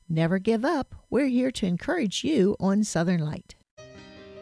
Never give up. We're here to encourage you on Southern Light.